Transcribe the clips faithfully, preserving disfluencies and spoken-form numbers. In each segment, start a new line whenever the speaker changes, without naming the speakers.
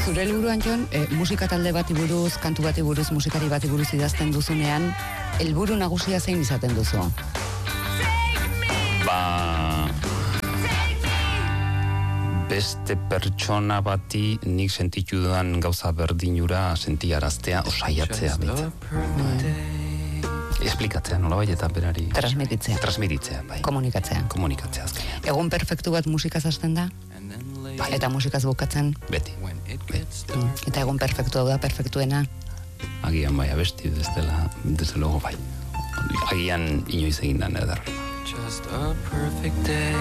Zure liburuan, Jon, e, musika talde bati buruz, kantu bati buruz, musikari bati buruz idazten duzunean, helburu nagusia zein izaten duzu?
Ba... beste pertsona bati nik sentitu dudan gauza berdinura sentiaraztea, osaiatzea bete. Esplikatzea, nola bai, eta berari...
Transmititzea.
Transmititzea, bai.
Komunikatzea.
Komunikatzea, azkenean.
Egun perfektu bat musikaz hasten da?
Bai.
Eta musikaz bukatzen?
Beti. Bai.
Eta egun perfektu hau da, perfektuena?
Agian bai, abesti, desde la... desde luego bai. Agian inoiz egin dan edar.
Just a perfect day.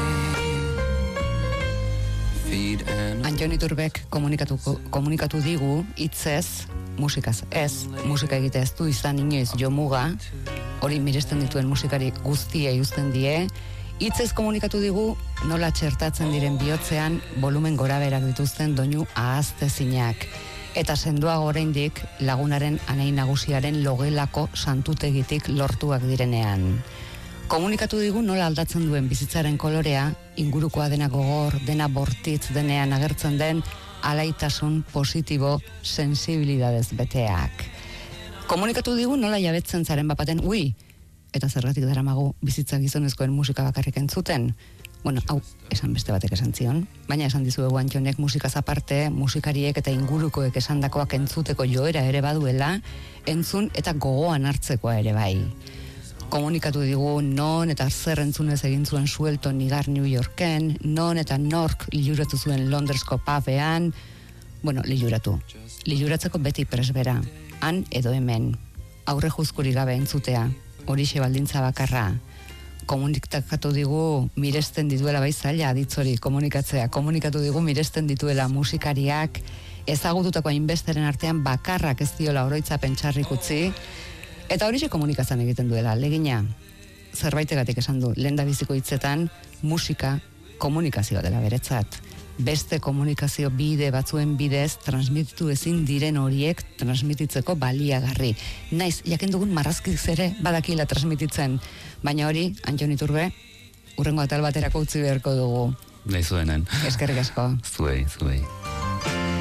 Antxon Iturbek komunikatu, komunikatu digu hitzez, musikaz ez, musika egite ez du izan inoiz jomuga, hori miresten dituen musikari guztiei uzten die, hitzez komunikatu digu nola txertatzen diren bihotzean volumen goraberak dituzten doinu ahaztezinak, eta sendoago oraindik lagunaren anai nagusiaren logelako santutegitik lortuak direnean. Komunikatu digu nola aldatzen duen bizitzaren kolorea, ingurukoa dena gogor, dena bortitz denean agertzen den, alaitasun positibo sensibilidadez beteak. Komunikatu digu nola jabetzen zaren bapaten, ui, eta zergatik daramagu bizitza gizonezkoen musika bakarrik entzuten. Bueno, hau, esan beste batek esan zion, baina esan dizuegu Antxonek musikaz aparte, musikariek eta ingurukoek esandakoak entzuteko joera ere baduela, entzun eta gogoan hartzekoa ere bai. Komunikatu digu non eta zer entzunez egin zuen Suelton igar New Yorken, non eta nork liluratu zuen Londresko pubean, bueno, liluratu. Liluratzeko beti presbera, han edo hemen, aurre juzkuri gabe entzutea, horixe baldintza bakarra. Komunikatu digu miresten dituela bai zaila aditzori komunikatzea, komunikatu digu miresten dituela musikariak, ezagututako hainbesteren artean bakarrak ez diola oroitzapen txarrik utzi, eta horixe komunikazan egiten duela, legina, zerbaitegatik esan du, lenda biziko hitzetan, musika komunikazioa dela beretzat. Beste komunikazio bide batzuen bidez transmititu ezin diren horiek transmititzeko baliagarri. Naiz, jakin dugun marrazkiz ere badakila transmititzen, baina hori, Antxon Iturbe, urrengo atal baterako utzi beharko dugu.
Nahi zuenen.
Eskerrik asko.
Zuei, zuei.